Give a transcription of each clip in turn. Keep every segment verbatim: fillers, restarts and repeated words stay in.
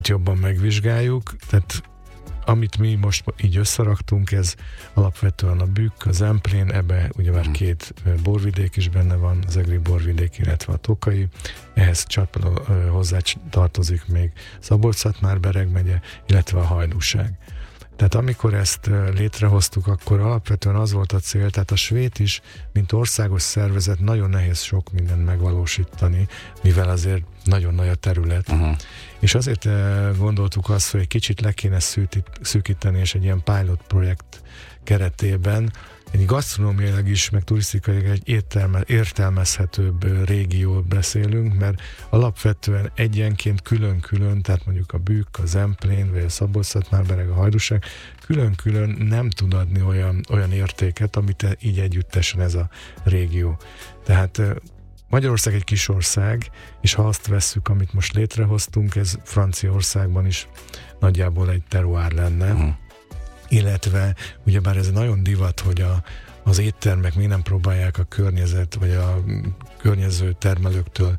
jobban megvizsgáljuk, tehát amit mi most így összeraktunk, ez alapvetően a Bükk, a Zemplén, ebbe ugye már két borvidék is benne van, az egri borvidék, illetve a Tokai, ehhez csatlakozó hozzá tartozik még Szabolcs-Szatmár-Bereg megye, illetve a Hajdúság. Tehát amikor ezt létrehoztuk, akkor alapvetően az volt a cél, tehát a Svét is, mint országos szervezet, nagyon nehéz sok mindent megvalósítani, mivel azért nagyon nagy a terület. Uh-huh. És azért gondoltuk azt, hogy egy kicsit le kéne szűkíteni, és egy ilyen pilot projekt keretében egy gasztronómiailag is, meg turisztikailag egy értelme, értelmezhetőbb régiót beszélünk, mert alapvetően egyenként külön-külön, tehát mondjuk a Bükk, a Zemplén, vagy a Szabolcs-Szatmár-Bereg, a Hajdúság külön-külön nem tud adni olyan, olyan értéket, amit így együttesen ez a régió. Tehát Magyarország egy kis ország, és ha azt vesszük, amit most létrehoztunk, ez Franciaországban is nagyjából egy terroir lenne, uh-huh. illetve ugyebár ez nagyon divat, hogy a, az éttermek még nem próbálják a környezet, vagy a környező termelőktől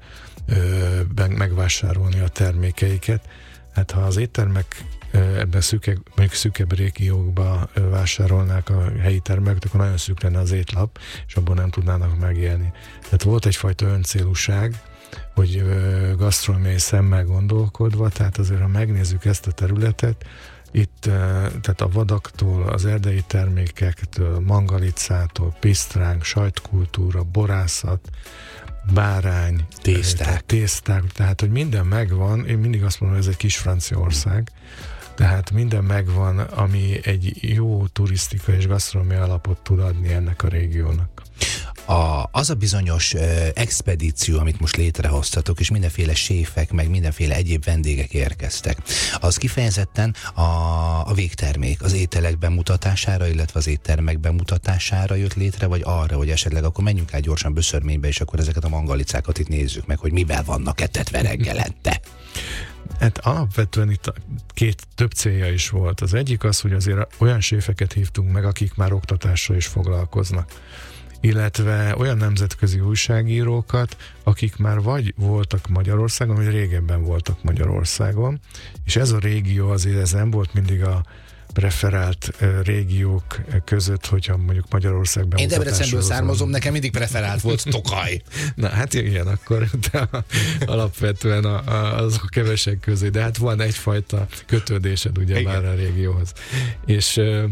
ö, megvásárolni a termékeiket. Hát ha az éttermek ebben szűke, mondjuk szűkebb régiókba vásárolnák a helyi termelők, akkor nagyon szűk lenne az étlap, és abból nem tudnának megélni. Tehát volt egyfajta öncélúság, hogy gasztronómiai szemmel gondolkodva, tehát azért, ha megnézzük ezt a területet, itt tehát a vadaktól, az erdei termékektől, mangalicától, pisztránk, sajtkultúra, borászat, bárány, tészták. Tehát, tészták, tehát hogy minden megvan, én mindig azt mondom, hogy ez egy kis Franciaország, tehát minden megvan, ami egy jó turisztikai és gasztronómiai alapot tud adni ennek a régiónak. A, az a bizonyos uh, expedíció, amit most létrehoztatok, és mindenféle séfek, meg mindenféle egyéb vendégek érkeztek, az kifejezetten a, a végtermék, az ételek bemutatására, illetve az éttermek bemutatására jött létre, vagy arra, hogy esetleg akkor menjünk át gyorsan Böszörménybe, és akkor ezeket a mangalicákat itt nézzük meg, hogy mivel vannak etetve reggelente. Hát alapvetően itt két több célja is volt. Az egyik az, hogy azért olyan séfeket hívtunk meg, akik már oktatással is foglalkoznak, illetve olyan nemzetközi újságírókat, akik már vagy voltak Magyarországon, vagy régebben voltak Magyarországon, és ez a régió azért ez nem volt mindig a preferált uh, régiók között, hogyha mondjuk Magyarországban Én Debrecenből származom, nekem mindig preferált volt Tokaj. Na hát igen, akkor de alapvetően a, a, azok kevesek közé, de hát van egyfajta kötődésed ugye igen. már a régióhoz. És uh,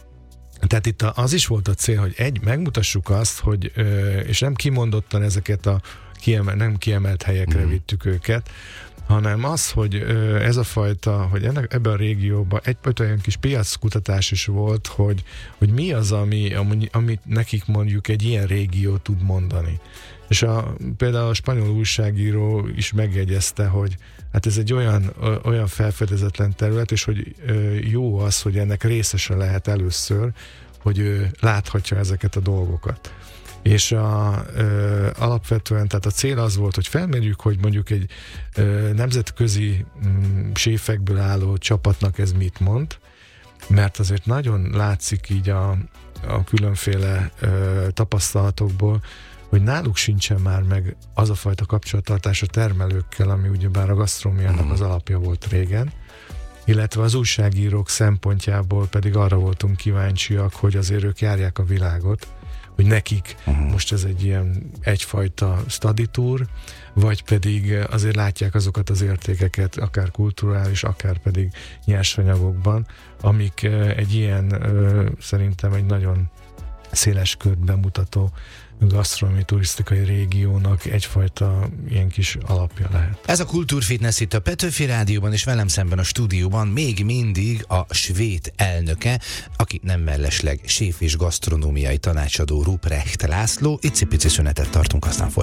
tehát itt az is volt a cél, hogy egy, megmutassuk azt, hogy, és nem kimondottan ezeket a kiemel, nem kiemelt helyekre mm. vittük őket, hanem az, hogy ez a fajta, hogy ennek, ebben a régióban egy olyan kis piackutatás is volt, hogy, hogy mi az, ami, amit nekik mondjuk egy ilyen régió tud mondani. És a, például a spanyol újságíró is megjegyezte, hogy hát ez egy olyan, olyan felfedezetlen terület, és hogy jó az, hogy ennek részese lehet először, hogy ő láthatja ezeket a dolgokat. És a, ö, alapvetően, tehát a cél az volt, hogy felmérjük, hogy mondjuk egy ö, nemzetközi m, séfekből álló csapatnak ez mit mond, mert azért nagyon látszik így a, a különféle ö, tapasztalatokból, hogy náluk sincsen már meg az a fajta kapcsolattartás a termelőkkel, ami ugyebár a gasztronómiának az alapja volt régen, illetve az újságírók szempontjából pedig arra voltunk kíváncsiak, hogy azért ők járják a világot, hogy nekik uh-huh. most ez egy ilyen egyfajta study tour, vagy pedig azért látják azokat az értékeket, akár kulturális, akár pedig nyersanyagokban, amik egy ilyen szerintem egy nagyon széles kört bemutató gasztronómiai turisztikai régiónak egyfajta ilyen kis alapja lehet. Ez a Kulturfitness itt a Petőfi Rádióban, és velem szemben a stúdióban még mindig a Svét elnöke, aki nem mellesleg séf és gasztronómiai tanácsadó Ruprecht László. Icipici szünetet tartunk, aztán folytatjuk.